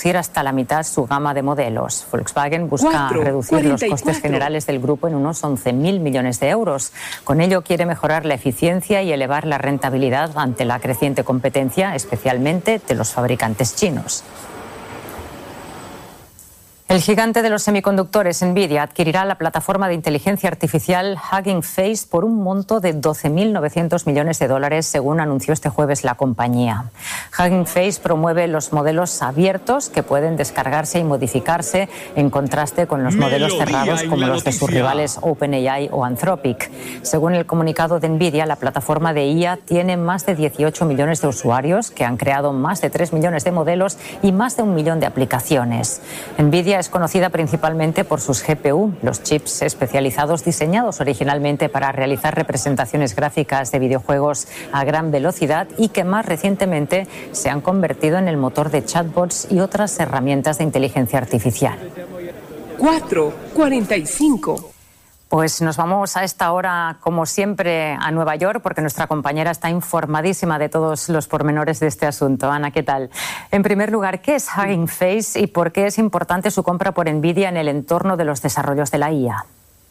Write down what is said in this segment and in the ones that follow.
reducir hasta la mitad su gama de modelos. Volkswagen busca reducir los costes generales del grupo en unos 11.000 millones de euros. Con ello quiere mejorar la eficiencia y elevar la rentabilidad ante la creciente competencia, especialmente de los fabricantes chinos. El gigante de los semiconductores, Nvidia, adquirirá la plataforma de inteligencia artificial Hugging Face por un monto de 12.900 millones de dólares, según anunció este jueves la compañía. Hugging Face promueve los modelos abiertos que pueden descargarse y modificarse, en contraste con los modelos cerrados como los de sus rivales OpenAI o Anthropic. Según el comunicado de Nvidia, la plataforma de IA tiene más de 18 millones de usuarios que han creado más de 3 millones de modelos y más de 1 millón de aplicaciones. Nvidia es conocida principalmente por sus GPU, los chips especializados diseñados originalmente para realizar representaciones gráficas de videojuegos a gran velocidad y que más recientemente se han convertido en el motor de chatbots y otras herramientas de inteligencia artificial. 4:45. Pues nos vamos a esta hora, como siempre, a Nueva York, porque nuestra compañera está informadísima de todos los pormenores de este asunto. Ana, ¿qué tal? En primer lugar, ¿qué es Hugging Face y por qué es importante su compra por Nvidia en el entorno de los desarrollos de la IA?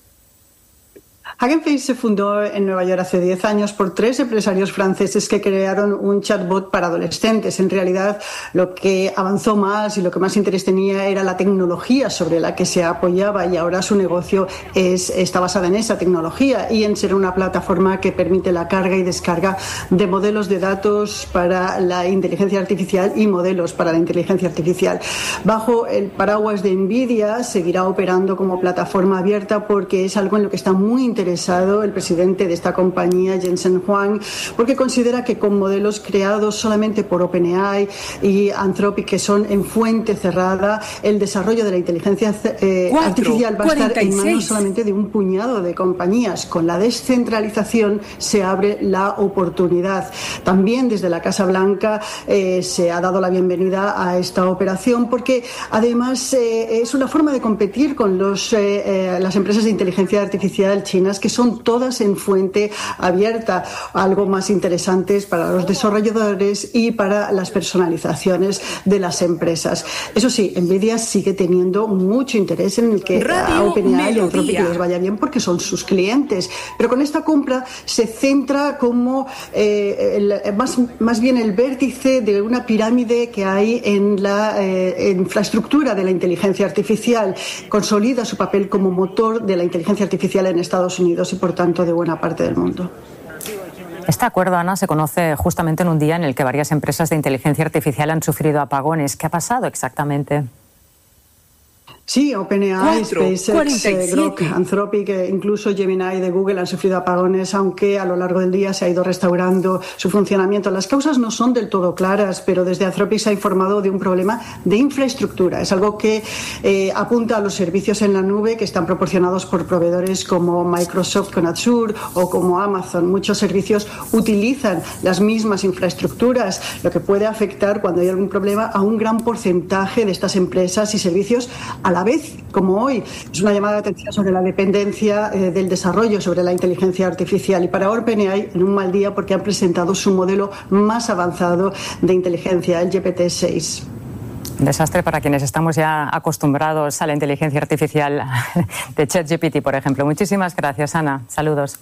Hugging Face se fundó en Nueva York hace 10 años por 3 empresarios franceses que crearon un chatbot para adolescentes. En realidad, lo que avanzó más y lo que más interés tenía era la tecnología sobre la que se apoyaba, y ahora su negocio está basada en esa tecnología y en ser una plataforma que permite la carga y descarga de modelos de datos para la inteligencia artificial y modelos para la inteligencia artificial. Bajo el paraguas de Nvidia seguirá operando como plataforma abierta, porque es algo en lo que está muy interesado el presidente de esta compañía, Jensen Huang, porque considera que con modelos creados solamente por OpenAI y Anthropic, que son en fuente cerrada, el desarrollo de la inteligencia artificial va a estar en manos solamente de un puñado de compañías. Con la descentralización se abre la oportunidad. También desde la Casa Blanca se ha dado la bienvenida a esta operación, porque además es una forma de competir con las empresas de inteligencia artificial chinas, que son todas en fuente abierta, algo más interesantes para los desarrolladores y para las personalizaciones de las empresas. Eso sí, Nvidia sigue teniendo mucho interés en el que a OpenAI y Anthropic les vaya bien, porque son sus clientes, pero con esta compra se centra como más bien el vértice de una pirámide que hay en la infraestructura de la inteligencia artificial. Consolida su papel como motor de la inteligencia artificial en Estados Unidos y, por tanto, de buena parte del mundo. Este acuerdo, Ana, se conoce justamente en un día en el que varias empresas de inteligencia artificial han sufrido apagones. ¿Qué ha pasado exactamente? Sí, OpenAI, SpaceX, Grok, Anthropic, incluso Gemini de Google han sufrido apagones, aunque a lo largo del día se ha ido restaurando su funcionamiento. Las causas no son del todo claras, pero desde Anthropic se ha informado de un problema de infraestructura. Es algo que apunta a los servicios en la nube que están proporcionados por proveedores como Microsoft con Azure o como Amazon. Muchos servicios utilizan las mismas infraestructuras, lo que puede afectar, cuando hay algún problema, a un gran porcentaje de estas empresas y servicios a la vez, como hoy. Es una llamada de atención sobre la dependencia del desarrollo sobre la inteligencia artificial, y para OpenAI en un mal día, porque han presentado su modelo más avanzado de inteligencia, el GPT-6. Un desastre para quienes estamos ya acostumbrados a la inteligencia artificial de ChatGPT, por ejemplo. Muchísimas gracias, Ana. Saludos.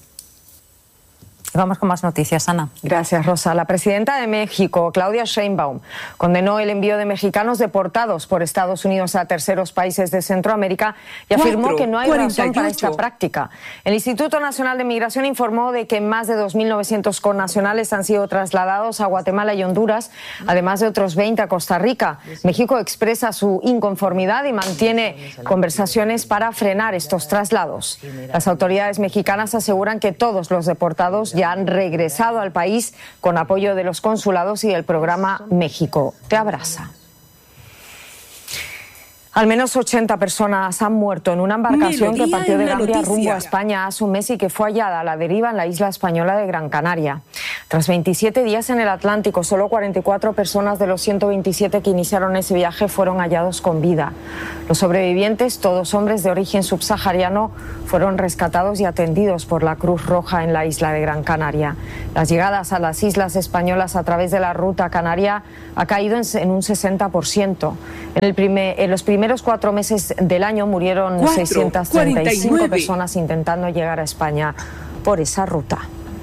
Vamos con más noticias, Ana. Gracias, Rosa. La presidenta de México, Claudia Sheinbaum, condenó el envío de mexicanos deportados por Estados Unidos a terceros países de Centroamérica y afirmó que no hay razón para esta práctica. El Instituto Nacional de Migración informó de que más de 2.900 connacionales han sido trasladados a Guatemala y Honduras, además de otros 20 a Costa Rica. México expresa su inconformidad y mantiene conversaciones para frenar estos traslados. Las autoridades mexicanas aseguran que todos los deportados ya han regresado al país con apoyo de los consulados y el programa México Te Abraza. Al menos 80 personas han muerto en una embarcación que partió de Gambia rumbo a España hace un mes y que fue hallada a la deriva en la isla española de Gran Canaria. Tras 27 días en el Atlántico, solo 44 personas de los 127 que iniciaron ese viaje fueron hallados con vida. Los sobrevivientes, todos hombres de origen subsahariano, fueron rescatados y atendidos por la Cruz Roja en la isla de Gran Canaria. Las llegadas a las islas españolas a través de la ruta canaria ha caído en un 60%. En los primeros 4 meses del año murieron 635 personas intentando llegar a España por esa ruta.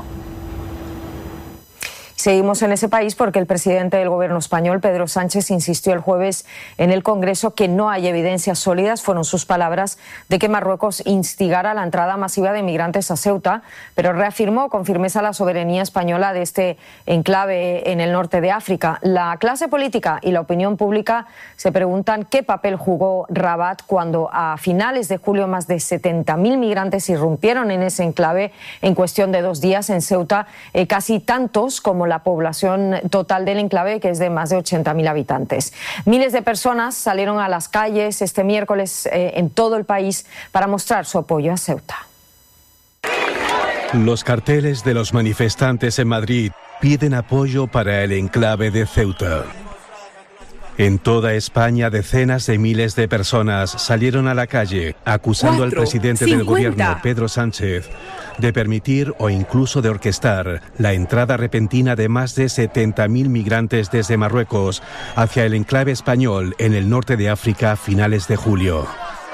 Seguimos en ese país porque el presidente del gobierno español, Pedro Sánchez, insistió el jueves en el Congreso que no hay evidencias sólidas, fueron sus palabras, de que Marruecos instigara la entrada masiva de migrantes a Ceuta, pero reafirmó con firmeza la soberanía española de este enclave en el norte de África. La clase política y la opinión pública se preguntan qué papel jugó Rabat cuando a finales de julio más de 70.000 migrantes irrumpieron en ese enclave en cuestión de 2 días en Ceuta, casi tantos como la población total del enclave, que es de más de 80.000 habitantes. Miles de personas salieron a las calles este miércoles en todo el país para mostrar su apoyo a Ceuta. Los carteles de los manifestantes en Madrid piden apoyo para el enclave de Ceuta. En toda España, decenas de miles de personas salieron a la calle acusando al presidente del gobierno, Pedro Sánchez, de permitir o incluso de orquestar la entrada repentina de más de 70.000 migrantes desde Marruecos hacia el enclave español en el norte de África a finales de julio.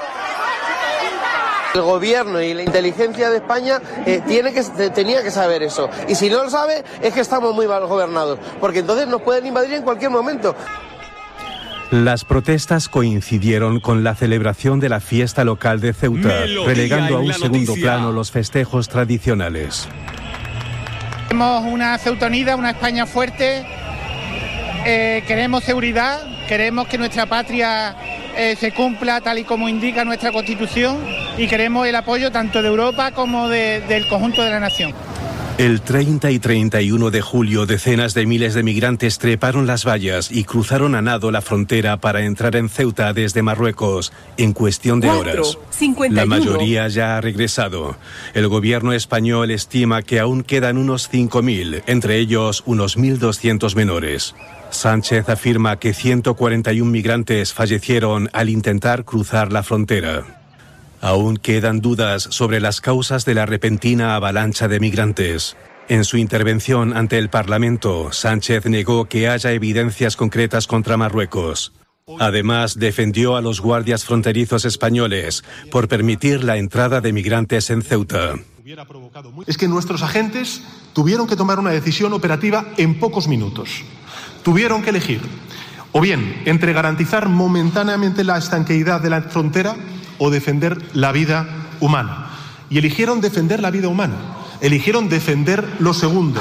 El gobierno y la inteligencia de España tenía que saber eso. Y si no lo sabe, es que estamos muy mal gobernados, porque entonces nos pueden invadir en cualquier momento. Las protestas coincidieron con la celebración de la fiesta local de Ceuta, relegando a un segundo plano los festejos tradicionales. Queremos una Ceuta unida, una España fuerte, queremos seguridad, queremos que nuestra patria se cumpla tal y como indica nuestra Constitución y queremos el apoyo tanto de Europa como del conjunto de la nación. El 30 y 31 de julio, decenas de miles de migrantes treparon las vallas y cruzaron a nado la frontera para entrar en Ceuta desde Marruecos en cuestión de horas. 51. La mayoría ya ha regresado. El gobierno español estima que aún quedan unos 5.000, entre ellos unos 1.200 menores. Sánchez afirma que 141 migrantes fallecieron al intentar cruzar la frontera. Aún quedan dudas sobre las causas de la repentina avalancha de migrantes. En su intervención ante el Parlamento, Sánchez negó que haya evidencias concretas contra Marruecos. Además, defendió a los guardias fronterizos españoles por permitir la entrada de migrantes en Ceuta. Es que nuestros agentes tuvieron que tomar una decisión operativa en pocos minutos. Tuvieron que elegir, o bien, entre garantizar momentáneamente la estanqueidad de la frontera o defender la vida humana. Y eligieron defender la vida humana. Eligieron defender lo segundo.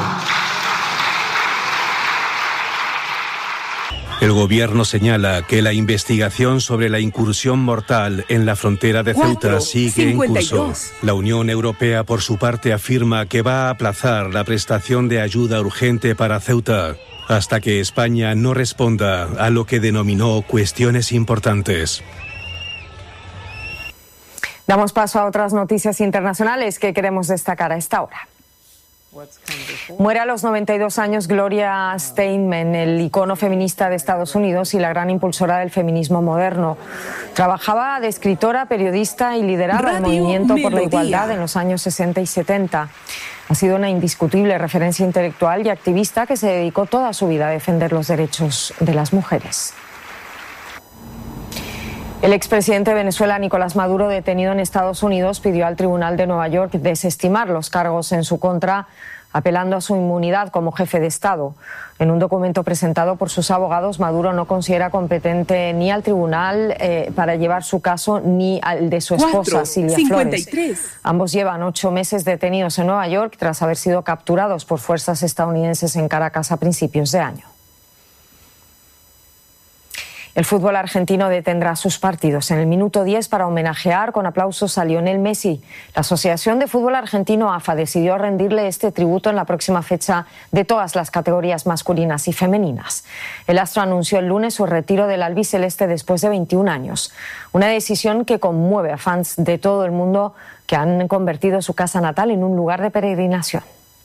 El gobierno señala que la investigación sobre la incursión mortal en la frontera de Ceuta sigue en curso. La Unión Europea, por su parte, afirma que va a aplazar la prestación de ayuda urgente para Ceuta hasta que España no responda a lo que denominó cuestiones importantes. Damos paso a otras noticias internacionales que queremos destacar a esta hora. Muere a los 92 años Gloria Steinem, el icono feminista de Estados Unidos y la gran impulsora del feminismo moderno. Trabajaba de escritora, periodista y lideraba el movimiento por la igualdad en los años 60 y 70. Ha sido una indiscutible referencia intelectual y activista que se dedicó toda su vida a defender los derechos de las mujeres. El expresidente de Venezuela, Nicolás Maduro, detenido en Estados Unidos, pidió al Tribunal de Nueva York desestimar los cargos en su contra, apelando a su inmunidad como jefe de Estado. En un documento presentado por sus abogados, Maduro no considera competente ni al tribunal para llevar su caso ni al de su esposa, Silvia Flores. Ambos llevan 8 meses detenidos en Nueva York tras haber sido capturados por fuerzas estadounidenses en Caracas a principios de año. El fútbol argentino detendrá sus partidos en el minuto 10 para homenajear con aplausos a Lionel Messi. La Asociación de Fútbol Argentino, AFA, decidió rendirle este tributo en la próxima fecha de todas las categorías masculinas y femeninas. El astro anunció el lunes su retiro del albiceleste después de 21 años. Una decisión que conmueve a fans de todo el mundo que han convertido su casa natal en un lugar de peregrinación.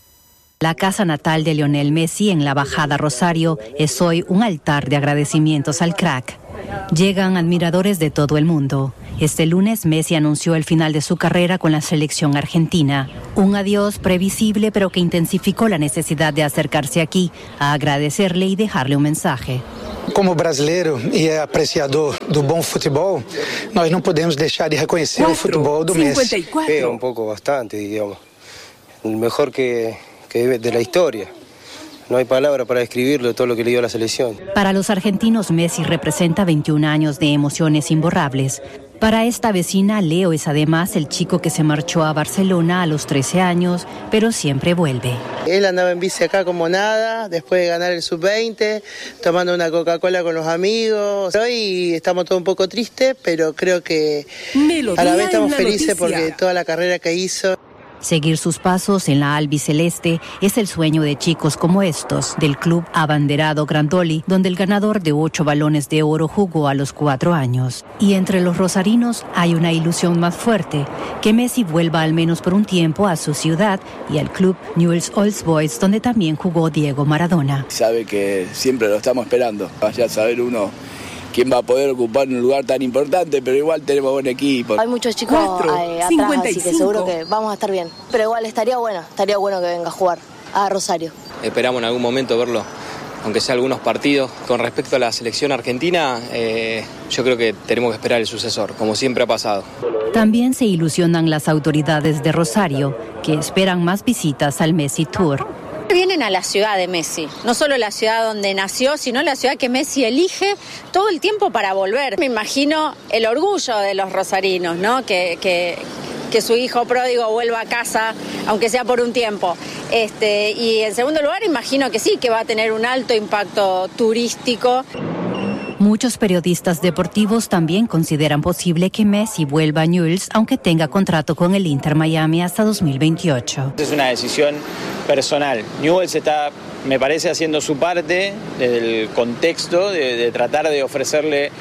La casa natal de Lionel Messi en la Bajada Rosario es hoy un altar de agradecimientos al crack. Llegan admiradores de todo el mundo. Este lunes Messi anunció el final de su carrera con la selección argentina. Un adiós previsible, pero que intensificó la necesidad de acercarse aquí a agradecerle y dejarle un mensaje. Como brasileiro e apreciador do bom futebol, nós não podemos deixar de reconhecer o futebol do Messi. Pega un poco bastante, digamos. El mejor que de la historia. No hay palabra para describirlo, todo lo que le dio a la selección. Para los argentinos, Messi representa 21 años de emociones imborrables. Para esta vecina, Leo es además el chico que se marchó a Barcelona a los 13 años, pero siempre vuelve. Él andaba en bici acá como nada, después de ganar el Sub-20, tomando una Coca-Cola con los amigos. Hoy estamos todos un poco tristes, pero creo que a la vez estamos felices porque toda la carrera que hizo. Seguir sus pasos en la albiceleste es el sueño de chicos como estos, del club abanderado Grandoli, donde el ganador de 8 balones de oro jugó a los 4 años. Y entre los rosarinos hay una ilusión más fuerte, que Messi vuelva al menos por un tiempo a su ciudad y al club Newell's Old Boys, donde también jugó Diego Maradona. Sabe que siempre lo estamos esperando, vaya a saber uno quién va a poder ocupar un lugar tan importante, pero igual tenemos buen equipo. Hay muchos chicos atrás, así que seguro que vamos a estar bien. Pero igual estaría bueno que venga a jugar a Rosario. Esperamos en algún momento verlo, aunque sea algunos partidos. Con respecto a la selección argentina, yo creo que tenemos que esperar el sucesor, como siempre ha pasado. También se ilusionan las autoridades de Rosario, que esperan más visitas al Messi Tour. Vienen a la ciudad de Messi, no solo la ciudad donde nació, sino la ciudad que Messi elige todo el tiempo para volver. Me imagino el orgullo de los rosarinos, ¿no? Que su hijo pródigo vuelva a casa, aunque sea por un tiempo. Y en segundo lugar, imagino que sí, que va a tener un alto impacto turístico. Muchos periodistas deportivos también consideran posible que Messi vuelva a Newell's, aunque tenga contrato con el Inter Miami hasta 2028. Es una decisión personal. Newell's está, me parece, haciendo su parte del contexto de tratar de ofrecerle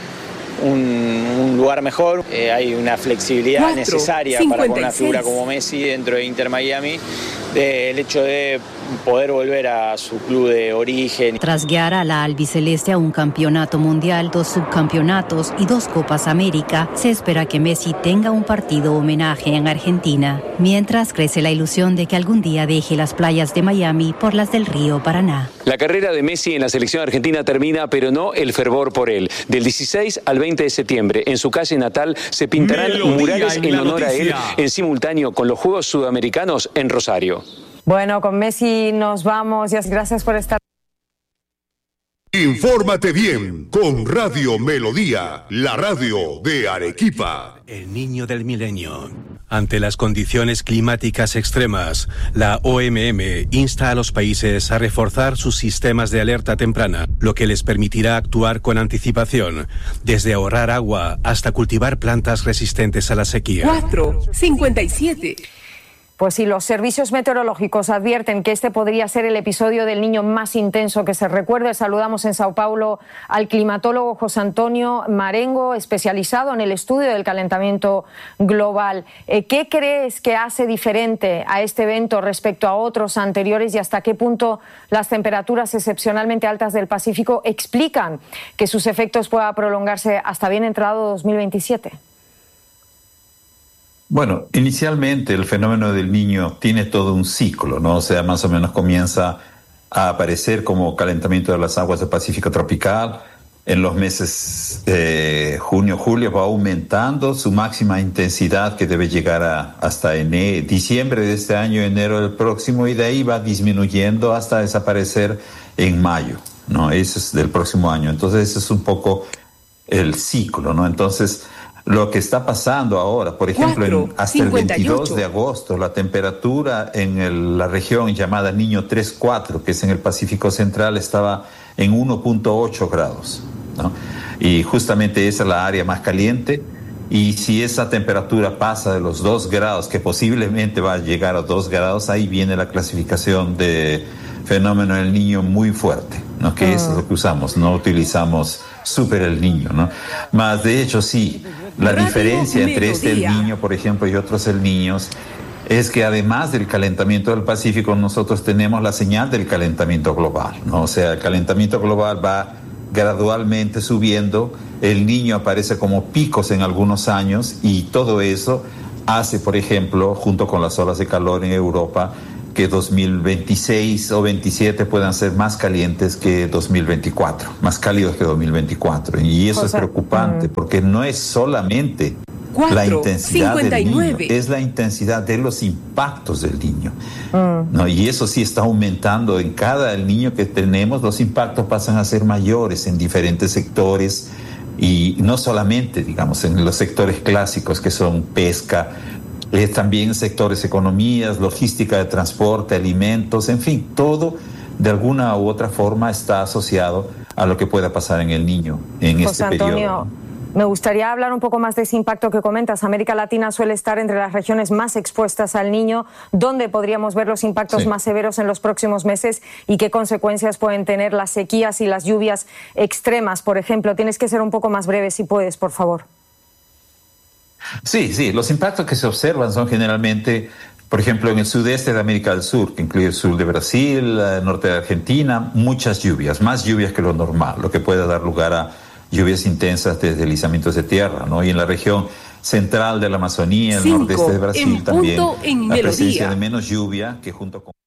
un lugar mejor. Hay una flexibilidad necesaria para con una figura como Messi dentro de Inter Miami, del hecho de poder volver a su club de origen. Tras guiar a la albiceleste a un campeonato mundial, 2 subcampeonatos y 2 Copas América, se espera que Messi tenga un partido homenaje en Argentina, mientras crece la ilusión de que algún día deje las playas de Miami por las del río Paraná. La carrera de Messi en la selección argentina termina, pero no el fervor por él. Del 16 al 20 de septiembre, en su calle natal, se pintarán murales en honor a él, en simultáneo con los Juegos Sudamericanos en Rosario. Bueno, con Messi nos vamos. Gracias por estar. Infórmate bien con Radio Melodía, la radio de Arequipa. El niño del milenio. Ante las condiciones climáticas extremas, la OMM insta a los países a reforzar sus sistemas de alerta temprana, lo que les permitirá actuar con anticipación, desde ahorrar agua hasta cultivar plantas resistentes a la sequía. 4:57. Pues sí, los servicios meteorológicos advierten que este podría ser el episodio del Niño más intenso que se recuerde. Saludamos en Sao Paulo al climatólogo José Antonio Marengo, especializado en el estudio del calentamiento global. ¿Qué crees que hace diferente a este evento respecto a otros anteriores y hasta qué punto las temperaturas excepcionalmente altas del Pacífico explican que sus efectos puedan prolongarse hasta bien entrado 2027? Bueno, inicialmente el fenómeno del Niño tiene todo un ciclo, ¿no? O sea, más o menos comienza a aparecer como calentamiento de las aguas del Pacífico tropical. En los meses junio, julio va aumentando su máxima intensidad, que debe llegar hasta diciembre de este año, enero del próximo, y de ahí va disminuyendo hasta desaparecer en mayo, ¿no? Eso es del próximo año. Entonces ese es un poco el ciclo, ¿no? Entonces lo que está pasando ahora, por ejemplo, hasta el 22 de agosto, la temperatura en la región llamada Niño 3-4, que es en el Pacífico Central, estaba en 1.8 grados, ¿no? Y justamente esa es la área más caliente. Y si esa temperatura pasa de los 2 grados, que posiblemente va a llegar a 2 grados, ahí viene la clasificación de fenómeno del niño muy fuerte, ¿no? Que eso es lo que usamos, no utilizamos super el niño, ¿no? Más de hecho, sí, la diferencia entre este el niño, por ejemplo, y otros el niños, es que además del calentamiento del Pacífico, nosotros tenemos la señal del calentamiento global, ¿no? O sea, el calentamiento global va gradualmente subiendo, el niño aparece como picos en algunos años y todo eso hace, por ejemplo, junto con las olas de calor en Europa, que 2026 o 27 puedan ser más calientes que 2024, más cálidos que 2024. Y eso es preocupante porque no es solamente la intensidad del niño, es la intensidad de los impactos del niño. ¿No? Y eso sí está aumentando en cada el niño que tenemos, los impactos pasan a ser mayores en diferentes sectores y no solamente, digamos, en los sectores clásicos que son pesca, también sectores economías, logística de transporte, alimentos, en fin, todo de alguna u otra forma está asociado a lo que pueda pasar en el niño en José este Antonio, periodo. me gustaría hablar un poco más de ese impacto que comentas. América Latina suele estar entre las regiones más expuestas al niño. ¿Dónde podríamos ver los impactos más severos en los próximos meses y qué consecuencias pueden tener las sequías y las lluvias extremas, por ejemplo? Tienes que ser un poco más breve si puedes, por favor. Sí, los impactos que se observan son generalmente, por ejemplo, en el sudeste de América del Sur, que incluye el sur de Brasil, el norte de Argentina, muchas lluvias, más lluvias que lo normal, lo que puede dar lugar a lluvias intensas de deslizamientos de tierra, ¿no? Y en la región central de la Amazonía, el nordeste de Brasil también, la presencia de menos lluvia que junto con